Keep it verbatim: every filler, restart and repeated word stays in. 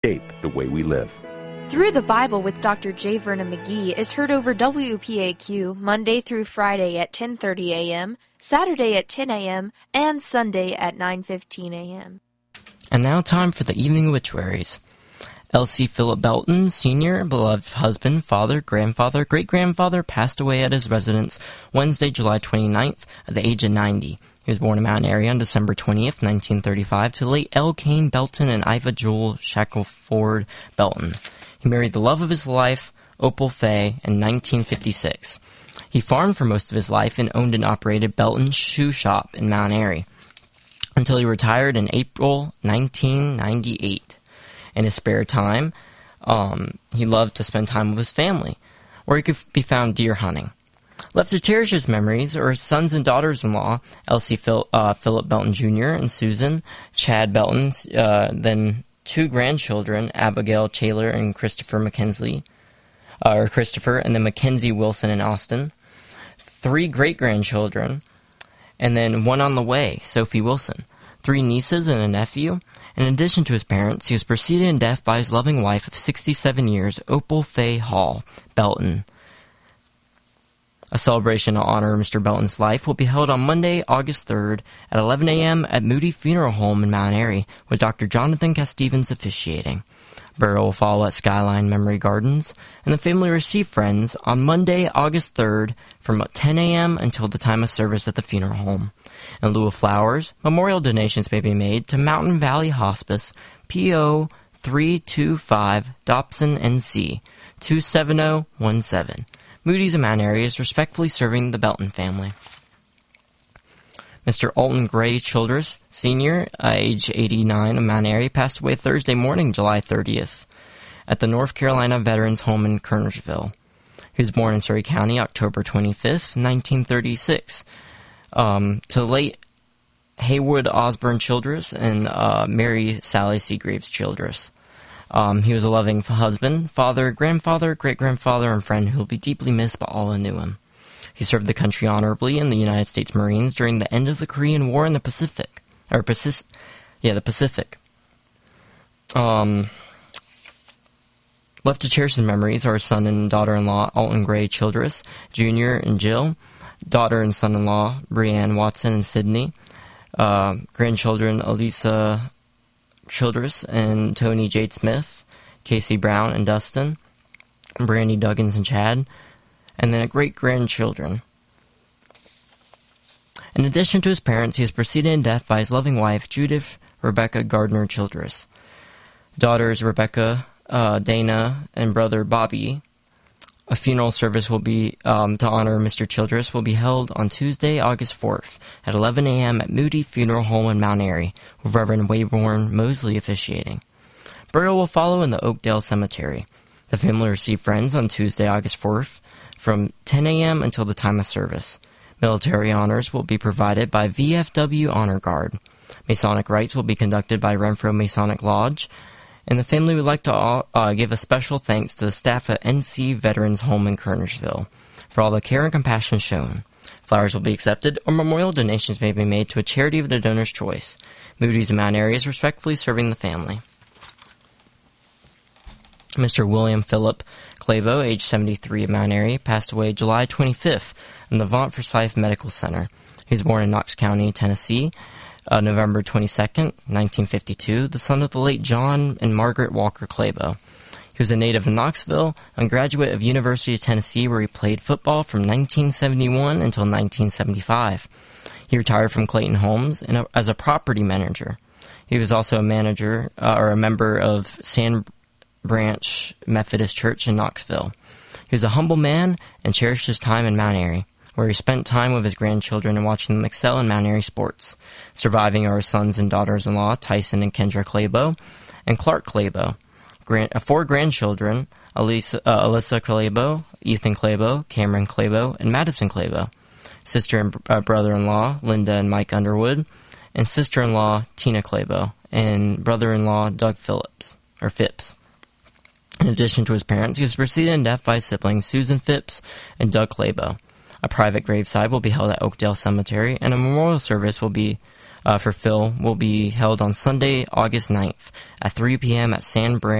shape the way we live. Through the Bible with Doctor J. Vernon McGee is heard over W P A Q Monday through Friday at ten thirty a.m., Saturday at ten a.m., and Sunday at nine fifteen a.m. And now time for the evening obituaries. L C Philip Belton, Senior, beloved husband, father, grandfather, great-grandfather, passed away at his residence Wednesday, July twenty-ninth, at the age of ninety. He was born in Mount Airy on December twentieth, nineteen thirty-five, to late L. Kane Belton and Iva Jewel Shackelford Belton. He married the love of his life, Opal Fay, in nineteen fifty-six. He farmed for most of his life and owned and operated Belton's Shoe Shop in Mount Airy until he retired in April nineteen ninety-eight. In his spare time, um, he loved to spend time with his family, where he could be found deer hunting. Left to cherish his memories are his sons and daughters-in-law, L C Phil, uh, Philip Belton Junior and Susan, Chad Belton, uh, then two grandchildren, Abigail Taylor and Christopher Mackenzie, uh, or Christopher, and then Mackenzie Wilson and Austin, three great-grandchildren, and then one on the way, Sophie Wilson, three nieces and a nephew. In addition to his parents, he was preceded in death by his loving wife of sixty-seven years, Opal Fay Hall Belton. A celebration to honor Mister Belton's life will be held on Monday, August third, at eleven a.m. at Moody Funeral Home in Mount Airy, with Doctor Jonathan Castevens officiating. Burial will follow at Skyline Memory Gardens, and the family will receive friends on Monday, August third, from ten a.m. until the time of service at the funeral home. In lieu of flowers, memorial donations may be made to Mountain Valley Hospice, P O three two five, Dobson, N C two seven zero one seven. Moody's in Mount Airy is respectfully serving the Belton family. Mister Alton Gray Childress, Senior, uh, age eighty-nine, of Mount Airy, passed away Thursday morning, July thirtieth, at the North Carolina Veterans Home in Kernersville. He was born in Surry County, October twenty-fifth, nineteen thirty-six, um, to late Haywood Osborne Childress and uh, Mary Sally Seagraves Childress. Um, he was a loving husband, father, grandfather, great-grandfather, and friend who will be deeply missed by all who knew him. He served the country honorably in the United States Marines during the end of the Korean War in the Pacific. Or Pacific. Yeah, the Pacific. Um, left to cherish his memories are his son and daughter-in-law, Alton Gray Childress, Junior and Jill, daughter and son-in-law, Brianne Watson and Sydney, uh, grandchildren, Elisa Childress and Tony Jade Smith, Casey Brown and Dustin, Brandy Duggins and Chad, and then great-grandchildren. In addition to his parents, he is preceded in death by his loving wife, Judith Rebecca Gardner Childress. Daughters Rebecca, uh, Dana, and brother Bobby. A funeral service will be um, to honor Mister Childress will be held on Tuesday, August fourth, at eleven a.m. at Moody Funeral Home in Mount Airy, with Reverend Wayborn Mosley officiating. Burial will follow in the Oakdale Cemetery. The family will receive friends on Tuesday, August fourth, from ten a.m. until the time of service. Military honors will be provided by V F W Honor Guard. Masonic rites will be conducted by Renfro Masonic Lodge, and the family would like to uh, give a special thanks to the staff at N C Veterans Home in Kernersville for all the care and compassion shown. Flowers will be accepted, or memorial donations may be made to a charity of the donor's choice. Moody's in Mount Airy is respectfully serving the family. Mister William Philip Clabo, age seventy-three, of Mount Airy, passed away July twenty-fifth in the Vaughn Forsyth Medical Center. He was born in Knox County, Tennessee, Uh, November twenty-second, nineteen fifty-two, the son of the late John and Margaret Walker Clabo. He was a native of Knoxville and graduate of University of Tennessee, where he played football from nineteen seventy-one until nineteen seventy-five. He retired from Clayton Homes and a, as a property manager. He was also a manager uh, or a member of Sand Branch Methodist Church in Knoxville. He was a humble man and cherished his time in Mount Airy, where he spent time with his grandchildren and watching them excel in Mount Airy sports. Surviving are his sons and daughters-in-law, Tyson and Kendra Clabo, and Clark Clabo. Grand, uh, four grandchildren, Alyssa, uh, Alyssa Clabo, Ethan Clabo, Cameron Clabo, and Madison Clabo. Sister and uh, brother-in-law, Linda and Mike Underwood, and sister-in-law, Tina Clabo, and brother-in-law, Doug Phillips, or Phipps. In addition to his parents, he was preceded in death by his siblings, Susan Phipps and Doug Clabo. A private graveside will be held at Oakdale Cemetery, and a memorial service will be uh, for Phil will be held on Sunday, August ninth at three p.m. at San Bran